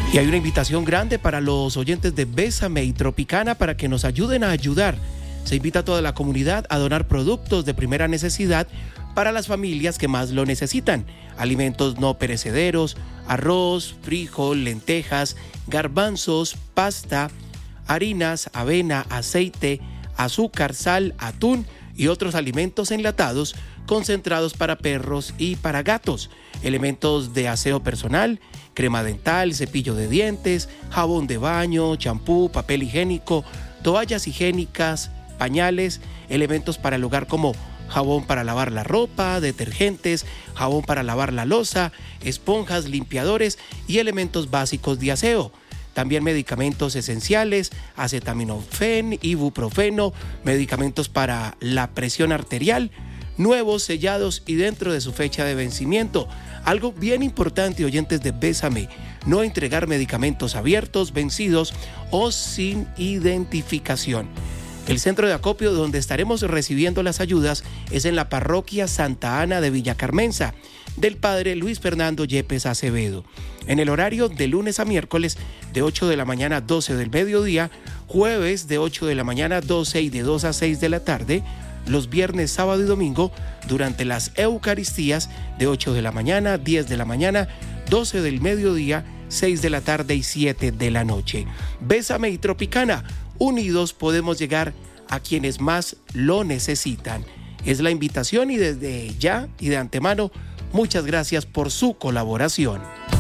Y hay una invitación grande para los oyentes de Bésame y Tropicana para que nos ayuden a ayudar. Se invita a toda la comunidad a donar productos de primera necesidad para las familias que más lo necesitan. Alimentos no perecederos, arroz, frijol, lentejas, garbanzos, pasta, harinas, avena, aceite, azúcar, sal, atún y otros alimentos enlatados concentrados para perros y para gatos, elementos de aseo personal, crema dental, cepillo de dientes, jabón de baño, champú, papel higiénico, toallas higiénicas, pañales, elementos para el hogar como jabón para lavar la ropa, detergentes, jabón para lavar la loza, esponjas, limpiadores y elementos básicos de aseo. También medicamentos esenciales, acetaminofén, ibuprofeno, medicamentos para la presión arterial, nuevos, sellados y dentro de su fecha de vencimiento. Algo bien importante, oyentes de Bésame, no entregar medicamentos abiertos, vencidos o sin identificación. El centro de acopio donde estaremos recibiendo las ayudas es en la parroquia Santa Ana de Villa Carmenza, del padre Luis Fernando Yepes Acevedo, en el horario de lunes a miércoles de 8 de la mañana a 12 del mediodía, jueves de 8 de la mañana a 12 y de 2 a 6 de la tarde, los viernes, sábado y domingo durante las Eucaristías de 8 de la mañana, 10 de la mañana, 12 del mediodía, 6 de la tarde y 7 de la noche. Bésame y Tropicana, unidos podemos llegar a quienes más lo necesitan. Es la invitación y desde ya y de antemano, muchas gracias por su colaboración.